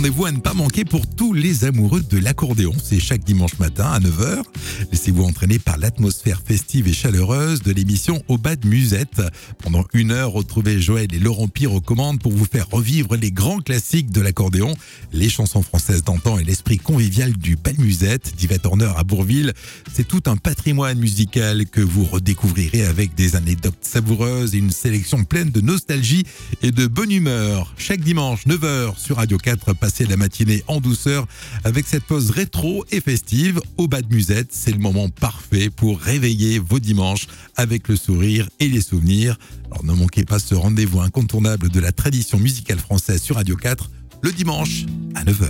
Rendez-vous à ne pas manquer pour tous les amoureux de l'accordéon. C'est chaque dimanche matin à 9 h. Laissez-vous entraîner par l'atmosphère festive et chaleureuse de l'émission Au bas de Musette. Pendant 1 heure, retrouvez Joël et Laurent Pire aux commandes pour vous faire revivre les grands classiques de l'accordéon, les chansons françaises d'antan et l'esprit convivial du bal Musette d'Yvette Horner à Bourville. C'est tout un patrimoine musical que vous redécouvrirez avec des anecdotes savoureuses et une sélection pleine de nostalgie et de bonne humeur. Chaque dimanche, 9 h sur Radio 4, passez la matinée en douceur avec cette pause rétro et festive. Au bas de Musette, c'est le moment parfait pour réveiller vos dimanches avec le sourire et les souvenirs. Alors ne manquez pas ce rendez-vous incontournable de la tradition musicale française sur Radio 4 le dimanche à 9 h.